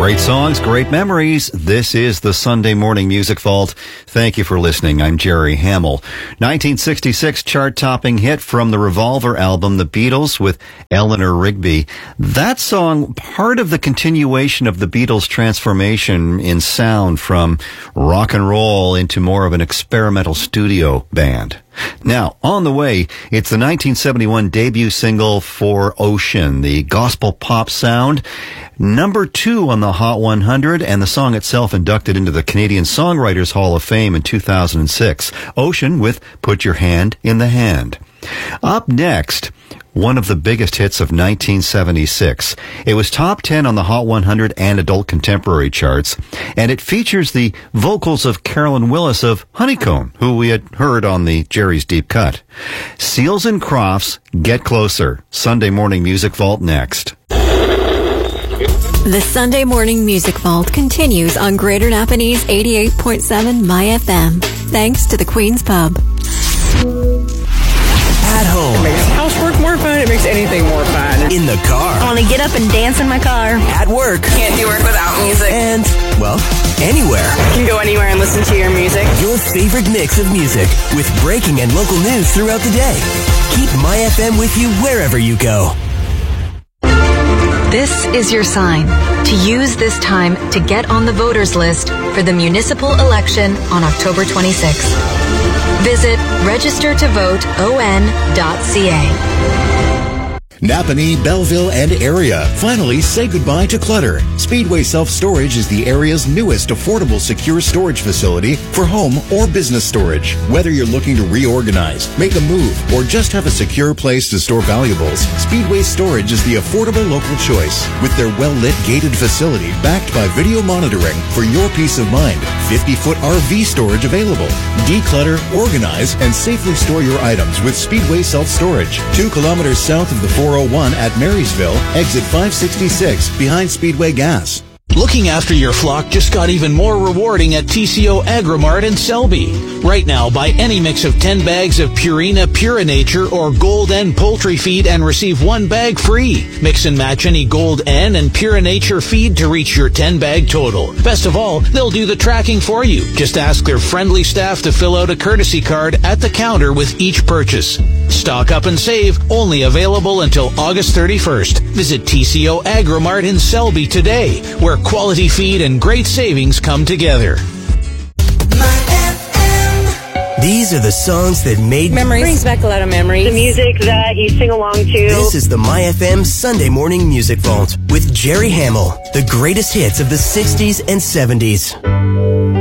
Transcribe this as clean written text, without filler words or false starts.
Great songs, great memories. This is the Sunday Morning Music Vault. Thank you for listening. I'm Jerry Hamill. 1966 chart-topping hit from the Revolver album, The Beatles with Eleanor Rigby. That song, part of the continuation of the Beatles' transformation in sound from rock and roll into more of an experimental studio band. Now, on the way, it's the 1971 debut single for Ocean, the gospel pop sound, number 2 on the Hot 100, and the song itself inducted into the Canadian Songwriters Hall of Fame in 2006. Ocean with Put Your Hand in the Hand. Up next, one of the biggest hits of 1976. It was top 10 on the Hot 100 and Adult Contemporary charts, and it features the vocals of Carolyn Willis of Honeycomb, who we had heard on the Jerry's Deep Cut. Seals and Crofts, Get Closer. Sunday Morning Music Vault next. The Sunday Morning Music Vault continues on Greater Napanese 88.7 MyFM, thanks to the Queen's Pub. At home. It makes housework more fun. It makes anything more fun. In the car. I want to get up and dance in my car. At work. Can't do work without music. And, well, anywhere. You can go anywhere and listen to your music. Your favorite mix of music with breaking and local news throughout the day. Keep MyFM with you wherever you go. This is your sign to use this time to get on the voters list for the municipal election on October 26th. Visit registertovoteon.ca. Napanee, Belleville, and area. Finally, say goodbye to clutter. Speedway Self-Storage is the area's newest affordable secure storage facility for home or business storage. Whether you're looking to reorganize, make a move, or just have a secure place to store valuables, Speedway Storage is the affordable local choice. With their well-lit gated facility backed by video monitoring for your peace of mind, 50-foot RV storage available. Declutter, organize, and safely store your items with Speedway Self-Storage. 2 kilometers south of the 401 at Marysville, exit 566, behind Speedway Gas. Looking after your flock just got even more rewarding at TCO Agromart in Selby. Right now, buy any mix of 10 bags of Purina Pura Nature or Gold N poultry feed and receive 1 bag free. Mix and match any Gold N and Pura Nature feed to reach your 10-bag total. Best of all, they'll do the tracking for you. Just ask their friendly staff to fill out a courtesy card at the counter with each purchase. Stock up and save, only available until August 31st. Visit TCO Agromart in Selby today, where quality feed and great savings come together. These are the songs that made Memories. Brings back a lot of memories. The music that you sing along to. This is the MyFM Sunday Morning Music Vault with Jerry Hamill. The greatest hits of the 60s and 70s.